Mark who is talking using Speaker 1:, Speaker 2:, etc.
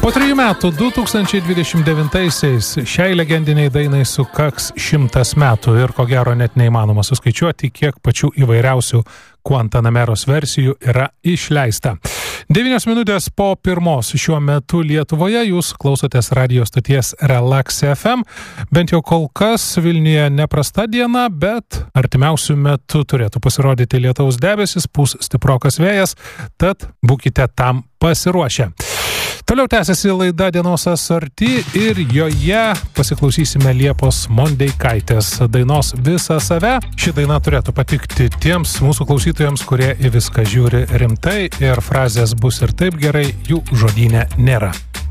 Speaker 1: Po 3 metų 2029-aisiais šiai legendiniai dainai sukaks 100 metų ir ko gero net neįmanoma suskaičiuoti, kiek pačių įvairiausių Guantanameros versijų yra išleista. 9 minutės po 1 šiuo metu Lietuvoje jūs klausotės radio stoties Relax FM. Bent jau kol kas Vilniuje neprasta diena, bet artimiausių metų turėtų pasirodyti lietaus debesis, pūs stiprokas vėjas, tad būkite tam pasiruošę. Toliau tęsiasi laida Dienos asorti ir joje pasiklausysime Liepos Mondeikaitės dainos Visą save. Ši daina turėtų patikti tiems mūsų klausytojams, kurie į viską žiūri rimtai ir frazės bus ir taip gerai, jų žodyne nėra.